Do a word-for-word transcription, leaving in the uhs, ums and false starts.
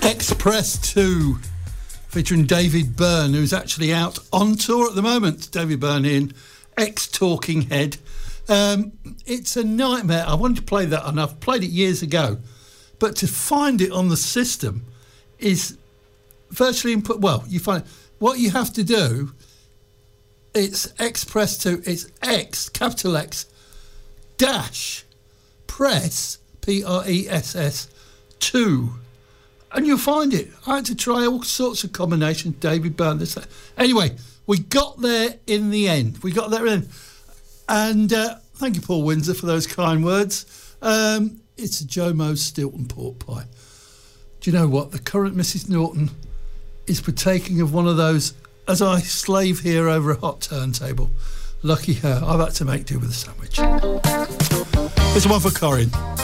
Express two, featuring David Byrne, who's actually out on tour at the moment. David Byrne in ex-Talking Head. Um, it's a nightmare. I wanted to play that, and I've played it years ago, but to find it on the system is virtually input. Well, you find what you have to do. It's Express two. It's X, capital X, dash, press, P R E S S, two. And you'll find it. I had to try all sorts of combinations. David Byrne, this, that. Anyway, we got there in the end. We got there in. And uh, thank you, Paul Windsor, for those kind words. Um, it's a Jomo Stilton pork pie. Do you know what? The current Missus Norton is partaking of one of those as I slave here over a hot turntable. Lucky her. I've had to make do with a sandwich. There's one for Corinne.